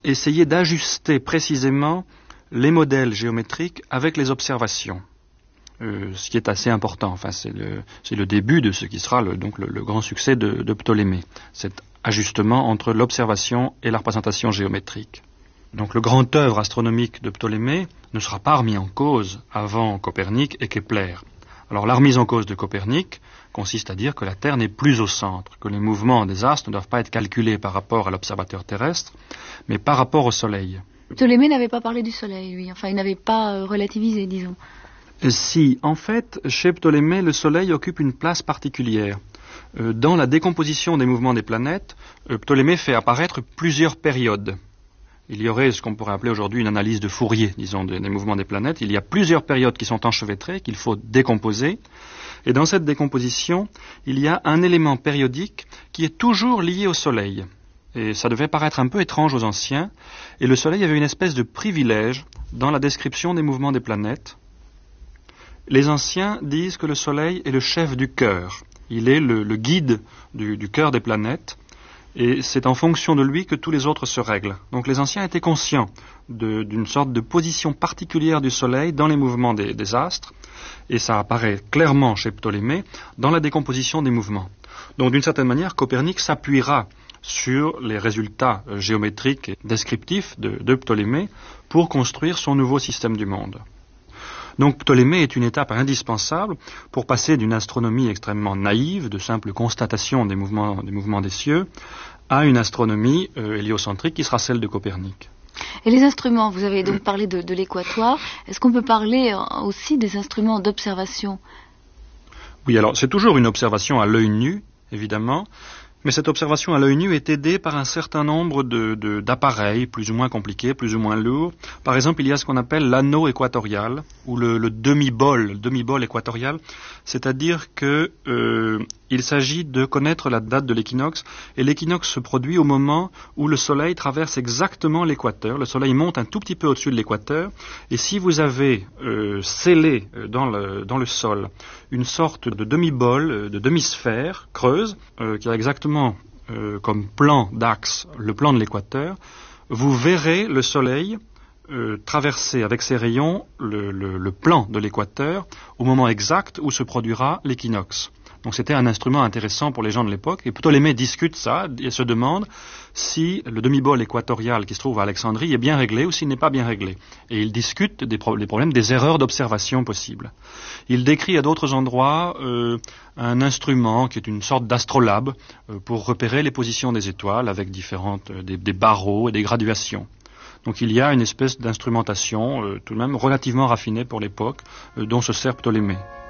essayer d'ajuster précisément les modèles géométriques avec les observations. Ce qui est assez important. Enfin, c'est le début de ce qui sera donc le grand succès de Ptolémée, cet ajustement entre l'observation et la représentation géométrique. Donc le grand œuvre astronomique de Ptolémée ne sera pas remis en cause avant Copernic et Kepler. Alors la remise en cause de Copernic consiste à dire que la Terre n'est plus au centre, que les mouvements des astres ne doivent pas être calculés par rapport à l'observateur terrestre, mais par rapport au Soleil. Ptolémée n'avait pas parlé du Soleil, lui. Enfin, il n'avait pas relativisé, disons. Si, en fait, chez Ptolémée, le Soleil occupe une place particulière. Dans la décomposition des mouvements des planètes, Ptolémée fait apparaître plusieurs périodes. Il y aurait ce qu'on pourrait appeler aujourd'hui une analyse de Fourier, disons, des mouvements des planètes. Il y a plusieurs périodes qui sont enchevêtrées, qu'il faut décomposer. Et dans cette décomposition, il y a un élément périodique qui est toujours lié au Soleil. Et ça devait paraître un peu étrange aux anciens. Et le Soleil avait une espèce de privilège dans la description des mouvements des planètes. Les anciens disent que le Soleil est le chef du cœur. Il est le guide du cœur des planètes. Et c'est en fonction de lui que tous les autres se règlent. Donc les anciens étaient conscients d'une sorte de position particulière du Soleil dans les mouvements des astres, et ça apparaît clairement chez Ptolémée dans la décomposition des mouvements. Donc d'une certaine manière, Copernic s'appuiera sur les résultats géométriques et descriptifs de Ptolémée pour construire son nouveau système du monde. Donc Ptolémée est une étape indispensable pour passer d'une astronomie extrêmement naïve, de simple constatation des mouvements des cieux, à une astronomie héliocentrique qui sera celle de Copernic. Et les instruments, vous avez donc parlé de l'équatoire. Est-ce qu'on peut parler aussi des instruments d'observation ? Oui, alors c'est toujours une observation à l'œil nu, évidemment. Mais cette observation à l'œil nu est aidée par un certain nombre d'appareils, plus ou moins compliqués, plus ou moins lourds. Par exemple, il y a ce qu'on appelle l'anneau équatorial, ou le demi-bol équatorial, c'est-à-dire que il s'agit de connaître la date de l'équinoxe, et l'équinoxe se produit au moment où le Soleil traverse exactement l'équateur. Le Soleil monte un tout petit peu au-dessus de l'équateur, et si vous avez scellé dans le sol une sorte de demi-bol, de demi-sphère creuse, qui a exactement comme plan d'axe le plan de l'équateur, vous verrez le Soleil traverser avec ses rayons le plan de l'équateur au moment exact où se produira l'équinoxe. Donc c'était un instrument intéressant pour les gens de l'époque, et Ptolémée discute ça et se demande si le demi-bol équatorial qui se trouve à Alexandrie est bien réglé ou s'il n'est pas bien réglé. Et il discute les problèmes des erreurs d'observation possibles. Il décrit à d'autres endroits un instrument qui est une sorte d'astrolabe pour repérer les positions des étoiles avec des barreaux et des graduations. Donc il y a une espèce d'instrumentation tout de même relativement raffinée pour l'époque dont se sert Ptolémée.